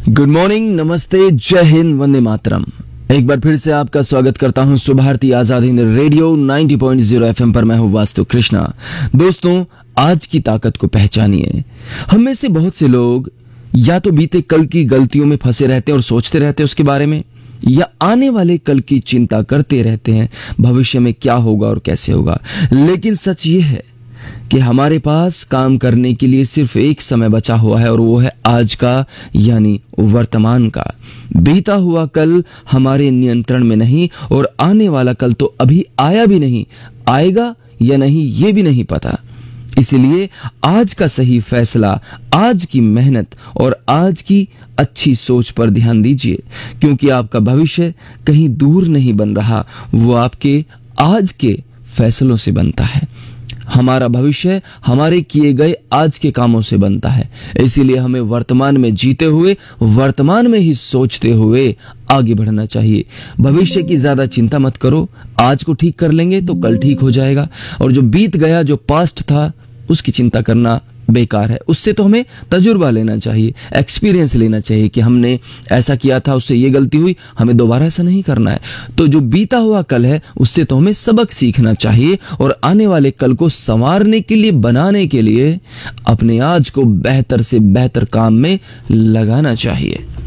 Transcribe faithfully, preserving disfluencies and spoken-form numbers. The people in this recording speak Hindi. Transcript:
गुड मॉर्निंग, नमस्ते, जय हिंद, वंदे मातरम। एक बार फिर से आपका स्वागत करता हूं सुभारती आजाद हिंद रेडियो नब्बे पॉइंट शून्य एफएम पर। मैं हूं वास्तु कृष्णा। दोस्तों, आज की ताकत को पहचानिए। हम में से बहुत से लोग या तो बीते कल की गलतियों में फंसे रहते हैं और सोचते रहते हैं उसके बारे में, या आने वाले कल की चिंता करते रहते हैं भविष्य में क्या होगा और कैसे होगा। लेकिन सच ये है कि हमारे पास काम करने के लिए सिर्फ एक समय बचा हुआ है और वो है आज का, यानी वर्तमान का। बीता हुआ कल हमारे नियंत्रण में नहीं और आने वाला कल तो अभी आया भी नहीं, आएगा या नहीं ये भी नहीं पता। इसलिए आज का सही फैसला, आज की मेहनत और आज की अच्छी सोच पर ध्यान दीजिए, क्योंकि आपका भविष्य कहीं दूर नहीं बन रहा, वो आपके आज के फैसलों से बनता है। हमारा भविष्य हमारे किए गए आज के कामों से बनता है। इसीलिए हमें वर्तमान में जीते हुए, वर्तमान में ही सोचते हुए आगे बढ़ना चाहिए। भविष्य की ज्यादा चिंता मत करो, आज को ठीक कर लेंगे तो कल ठीक हो जाएगा। और जो बीत गया, जो पास्ट था, उसकी चिंता करना बेकार है। उससे तो हमें तजुर्बा लेना चाहिए, एक्सपीरियंस लेना चाहिए कि हमने ऐसा किया था, उससे ये गलती हुई, हमें दोबारा ऐसा नहीं करना है। तो जो बीता हुआ कल है उससे तो हमें सबक सीखना चाहिए और आने वाले कल को संवारने के लिए, बनाने के लिए अपने आज को बेहतर से बेहतर काम में लगाना चाहिए।